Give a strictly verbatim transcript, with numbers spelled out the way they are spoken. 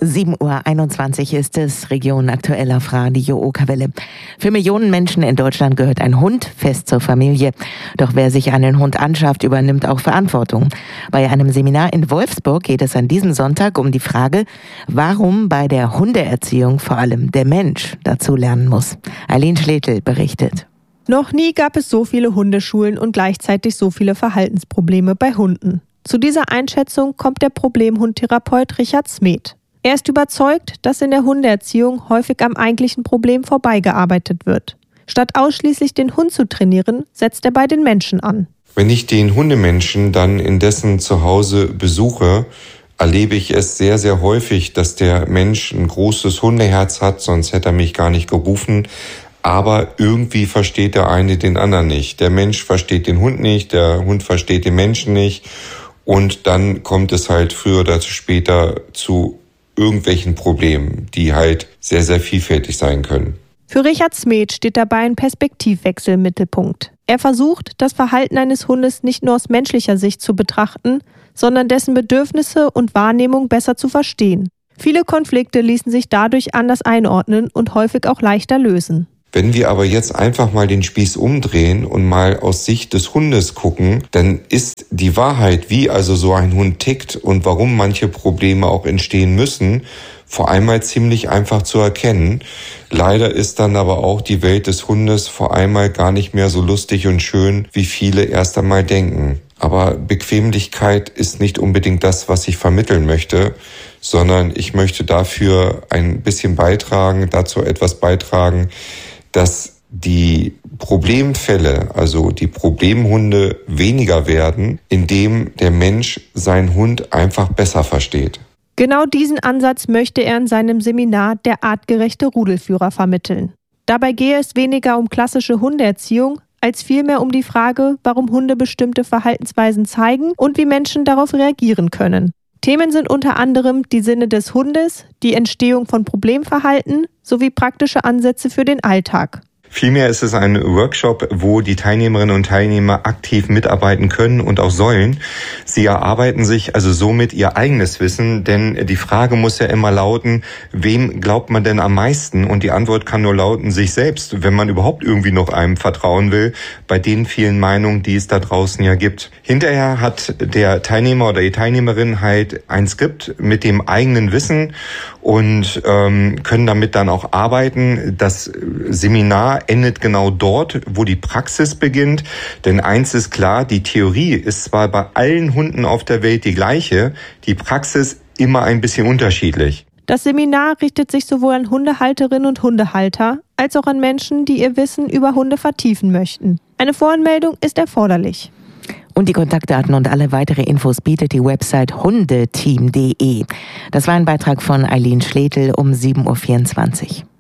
sieben Uhr einundzwanzig ist es, Region aktuell auf Radio Okerwelle. Für Millionen Menschen in Deutschland gehört ein Hund fest zur Familie. Doch wer sich einen Hund anschafft, übernimmt auch Verantwortung. Bei einem Seminar in Wolfsburg geht es an diesem Sonntag um die Frage, warum bei der Hundeerziehung vor allem der Mensch dazu lernen muss. Eileen Schletel berichtet. Noch nie gab es so viele Hundeschulen und gleichzeitig so viele Verhaltensprobleme bei Hunden. Zu dieser Einschätzung kommt der Problemhundtherapeut Richard Smet. Er ist überzeugt, dass in der Hundeerziehung häufig am eigentlichen Problem vorbeigearbeitet wird. Statt ausschließlich den Hund zu trainieren, setzt er bei den Menschen an. Wenn ich den Hundemenschen dann in dessen Zuhause besuche, erlebe ich es sehr, sehr häufig, dass der Mensch ein großes Hundeherz hat, sonst hätte er mich gar nicht gerufen. Aber irgendwie versteht der eine den anderen nicht. Der Mensch versteht den Hund nicht, der Hund versteht den Menschen nicht. Und dann kommt es halt früher oder später zu irgendwelchen Problemen, die halt sehr, sehr vielfältig sein können. Für Richard Smet steht dabei ein Perspektivwechsel im Mittelpunkt. Er versucht, das Verhalten eines Hundes nicht nur aus menschlicher Sicht zu betrachten, sondern dessen Bedürfnisse und Wahrnehmung besser zu verstehen. Viele Konflikte ließen sich dadurch anders einordnen und häufig auch leichter lösen. Wenn wir aber jetzt einfach mal den Spieß umdrehen und mal aus Sicht des Hundes gucken, dann ist die Wahrheit, wie also so ein Hund tickt und warum manche Probleme auch entstehen müssen, vor einmal ziemlich einfach zu erkennen. Leider ist dann aber auch die Welt des Hundes vor einmal gar nicht mehr so lustig und schön, wie viele erst einmal denken. Aber Bequemlichkeit ist nicht unbedingt das, was ich vermitteln möchte, sondern ich möchte dafür ein bisschen beitragen, dazu etwas beitragen, dass die Problemfälle, also die Problemhunde, weniger werden, indem der Mensch seinen Hund einfach besser versteht. Genau diesen Ansatz möchte er in seinem Seminar Der artgerechte Rudelführer vermitteln. Dabei gehe es weniger um klassische Hundeerziehung, als vielmehr um die Frage, warum Hunde bestimmte Verhaltensweisen zeigen und wie Menschen darauf reagieren können. Themen sind unter anderem die Sinne des Hundes, die Entstehung von Problemverhalten sowie praktische Ansätze für den Alltag. Vielmehr ist es ein Workshop, wo die Teilnehmerinnen und Teilnehmer aktiv mitarbeiten können und auch sollen. Sie erarbeiten sich also somit ihr eigenes Wissen, denn die Frage muss ja immer lauten, wem glaubt man denn am meisten? Und die Antwort kann nur lauten, sich selbst, wenn man überhaupt irgendwie noch einem vertrauen will, bei den vielen Meinungen, die es da draußen ja gibt. Hinterher hat der Teilnehmer oder die Teilnehmerin halt ein Skript mit dem eigenen Wissen und ähm, können damit dann auch arbeiten. Das Seminar endet genau dort, wo die Praxis beginnt. Denn eins ist klar, die Theorie ist zwar bei allen Hunden auf der Welt die gleiche, die Praxis immer ein bisschen unterschiedlich. Das Seminar richtet sich sowohl an Hundehalterinnen und Hundehalter, als auch an Menschen, die ihr Wissen über Hunde vertiefen möchten. Eine Voranmeldung ist erforderlich. Und die Kontaktdaten und alle weitere Infos bietet die Website hundeteam punkt de. Das war ein Beitrag von Eileen Schletel um sieben Uhr vierundzwanzig.